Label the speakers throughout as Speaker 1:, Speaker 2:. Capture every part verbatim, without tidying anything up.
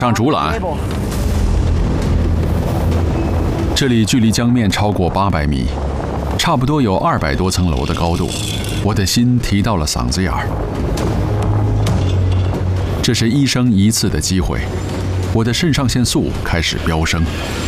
Speaker 1: 上竹篮。这里距离江面超过八百米，差不多有二百多层楼的高度，我的心提到了嗓子眼儿。这是一生一次的机会，我的肾上腺素开始飙升。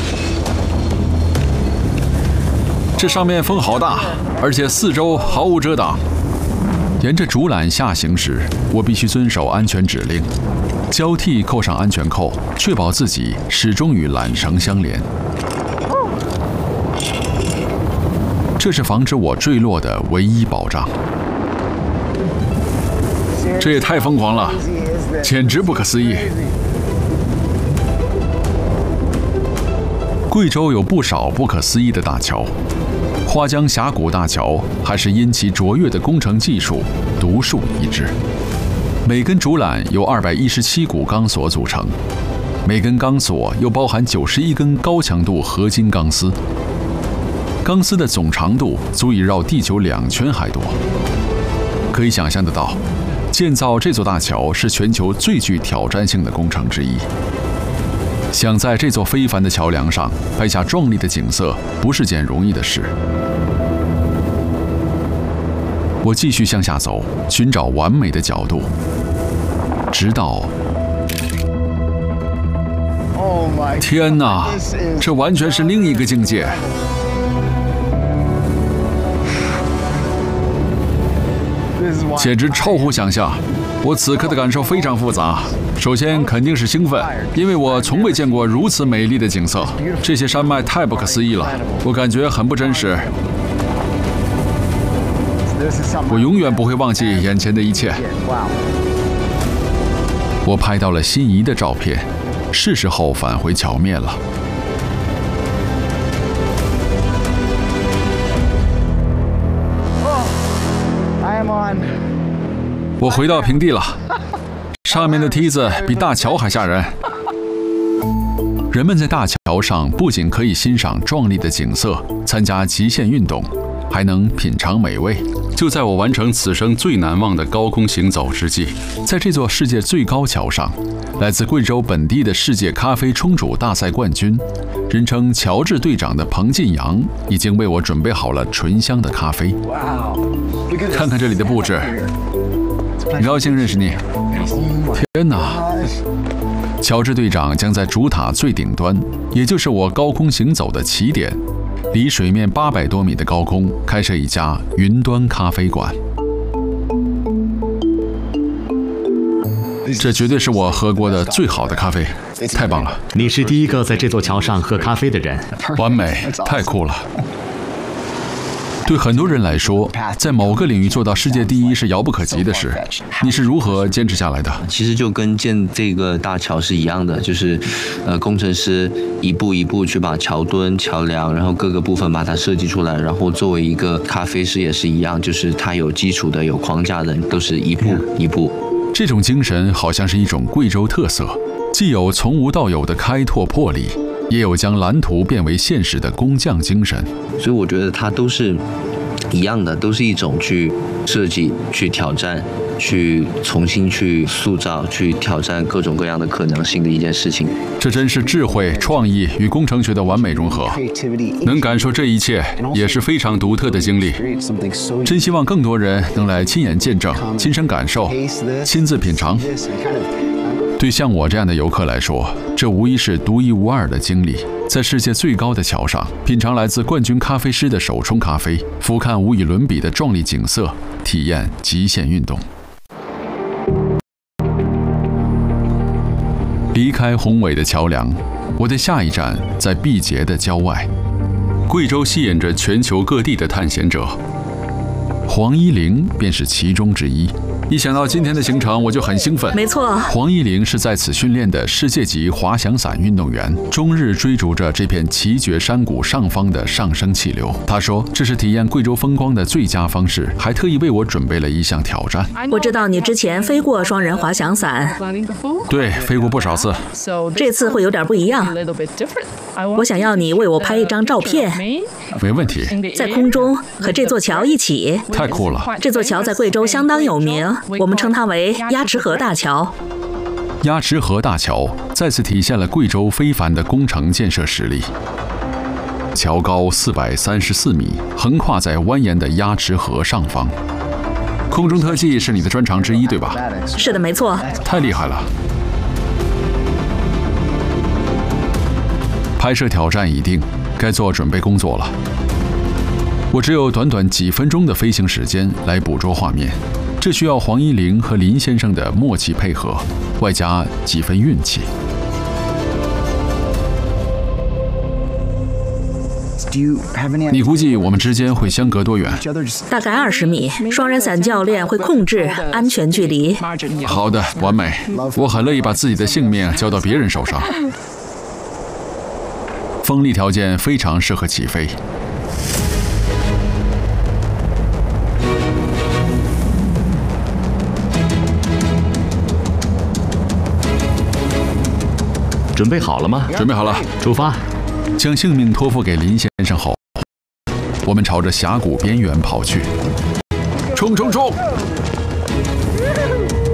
Speaker 1: 这上面风好大，而且四周毫无遮挡。沿着竹篮下行时，我必须遵守安全指令，交替扣上安全扣，确保自己始终与缆绳相连。这是防止我坠落的唯一保障。这也太疯狂了，简直不可思议！贵州有不少不可思议的大桥，花江峡谷大桥还是因其卓越的工程技术独树一帜。每根竹缆由二百一十七股钢索组成，每根钢索又包含九十一根高强度合金钢丝。钢丝的总长度足以绕地球两圈还多。可以想象得到，建造这座大桥是全球最具挑战性的工程之一。想在这座非凡的桥梁上拍下壮丽的景色，不是件容易的事。我继续向下走，寻找完美的角度，直到……天哪，这完全是另一个境界！简直超乎想象！我此刻的感受非常复杂。首先肯定是兴奋，因为我从未见过如此美丽的景色。这些山脉太不可思议了，我感觉很不真实。我永远不会忘记眼前的一切。我拍到了心仪的照片，是时候返回桥面了。我回到平地了，上面的梯子比大桥还吓人。人们在大桥上不仅可以欣赏壮丽的景色，参加极限运动，还能品尝美味。就在我完成此生最难忘的高空行走之际，在这座世界最高桥上，来自贵州本地的世界咖啡冲煮大赛冠军，人称乔治队长的彭进阳，已经为我准备好了醇香的咖啡。看看这里的布置，很高兴认识你。天哪！乔治队长将在主塔最顶端，也就是我高空行走的起点，离水面八百多米的高空开设一家云端咖啡馆。这绝对是我喝过的最好的咖啡，太棒了！
Speaker 2: 你是第一个在这座桥上喝咖啡的人，
Speaker 1: 完美，太酷了。对很多人来说，在某个领域做到世界第一是遥不可及的事。你是如何坚持下来的？
Speaker 3: 其实就跟建这个大桥是一样的，就是呃，工程师一步一步去把桥墩、桥梁，然后各个部分把它设计出来。然后作为一个咖啡师也是一样，就是它有基础的、有框架的，都是一步一步。
Speaker 1: 这种精神好像是一种贵州特色，既有从无到有的开拓魄力，也有将蓝图变为现实的工匠精神。
Speaker 3: 所以我觉得它都是一样的，都是一种去设计、去挑战、去重新去塑造、去挑战各种各样的可能性的一件事情。
Speaker 1: 这真是智慧、创意与工程学的完美融合。能感受这一切也是非常独特的经历。真希望更多人能来亲眼见证、亲身感受、亲自品尝。对像我这样的游客来说，这无疑是独一无二的经历。在世界最高的桥上，品尝来自冠军咖啡师的手冲咖啡，俯瞰无与伦比的壮丽景色，体验极限运动。离开宏伟的桥梁，我的下一站在毕节的郊外。贵州吸引着全球各地的探险者，黄一玲便是其中之一。一想到今天的行程，我就很兴奋。
Speaker 4: 没错，
Speaker 1: 黄一玲是在此训练的世界级滑翔伞运动员，终日追逐着这片奇绝山谷上方的上升气流。他说，这是体验贵州风光的最佳方式，还特意为我准备了一项挑战。
Speaker 4: 我知道你之前飞过双人滑翔伞，
Speaker 1: 对，飞过不少次。
Speaker 4: 这次会有点不一样。我想要你为我拍一张照片。
Speaker 1: 没问题。
Speaker 4: 在空中和这座桥一起。
Speaker 1: 太酷了！
Speaker 4: 这座桥在贵州相当有名，我们称它为鸭池河大桥。
Speaker 1: 鸭池河大桥再次体现了贵州非凡的工程建设实力。桥高四百三十四米，横跨在蜿蜒的鸭池河上方。空中特技是你的专长之一，对吧？
Speaker 4: 是的，没错。
Speaker 1: 太厉害了！拍摄挑战已定，该做准备工作了。我只有短短几分钟的飞行时间来捕捉画面，这需要黄一玲和林先生的默契配合，外加几分运气。你估计我们之间会相隔多远？
Speaker 4: 大概二十米。双人伞教练会控制安全距离。
Speaker 1: 好的，完美。我很乐意把自己的性命交到别人手上。风力条件非常适合起飞。
Speaker 2: 准备好了吗？
Speaker 1: 准备好了，
Speaker 2: 出发。
Speaker 1: 将性命托付给林先生后，我们朝着峡谷边缘跑去。冲冲冲！